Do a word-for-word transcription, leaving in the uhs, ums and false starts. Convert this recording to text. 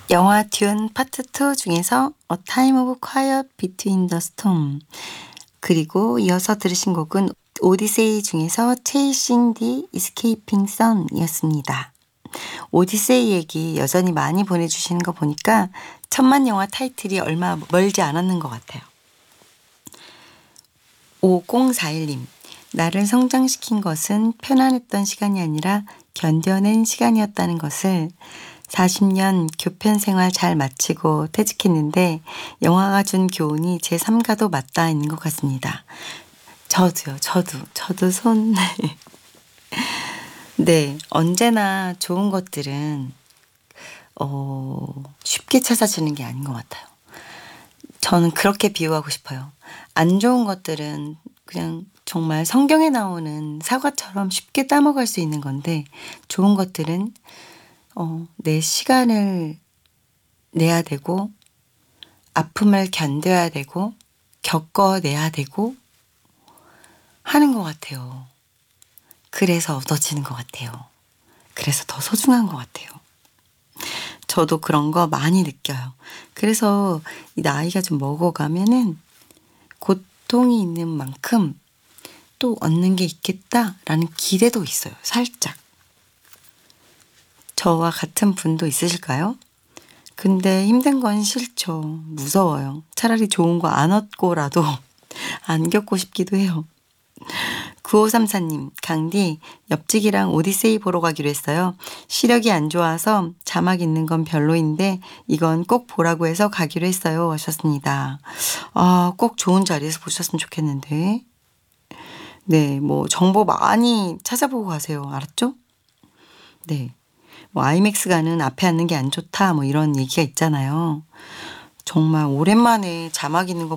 영화 듄 파트 투 중에서 A Time of Quiet Between the Storm, 그리고 이어서 들으신 곡은 오디세이 중에서 Chasing the Escaping Sun이었습니다. 오디세이 얘기 여전히 많이 보내주시는 거 보니까 천만 영화 타이틀이 얼마 멀지 않았는 것 같아요. 오공사일 님, 나를 성장시킨 것은 편안했던 시간이 아니라 견뎌낸 시간이었다는 것을 사십 년 교편 생활 잘 마치고 퇴직했는데 영화가 준 교훈이 제 삶과도 맞닿아 있는 것 같습니다. 저도요, 저도, 저도 손. 네, 언제나 좋은 것들은 어, 쉽게 찾아지는 게 아닌 것 같아요. 저는 그렇게 비유하고 싶어요. 안 좋은 것들은 그냥 정말 성경에 나오는 사과처럼 쉽게 따먹을 수 있는 건데, 좋은 것들은 어, 내 시간을 내야 되고 아픔을 견뎌야 되고 겪어내야 되고 하는 것 같아요. 그래서 얻어지는 것 같아요. 그래서 더 소중한 것 같아요. 저도 그런 거 많이 느껴요. 그래서 이 나이가 좀 먹어가면은 고통이 있는 만큼 또 얻는 게 있겠다라는 기대도 있어요. 살짝. 저와 같은 분도 있으실까요? 근데 힘든 건 싫죠. 무서워요. 차라리 좋은 거 안 얻고라도 안 겪고 싶기도 해요. 구오삼사 님, 강디, 옆집이랑 오디세이 보러 가기로 했어요. 시력이 안 좋아서 자막 있는 건 별로인데 이건 꼭 보라고 해서 가기로 했어요. 하셨습니다. 아, 꼭 좋은 자리에서 보셨으면 좋겠는데. 네, 뭐 정보 많이 찾아보고 가세요. 알았죠? 네. 뭐 아이맥스 가는 앞에 앉는 게 안 좋다 뭐 이런 얘기가 있잖아요. 정말 오랜만에 자막 있는 거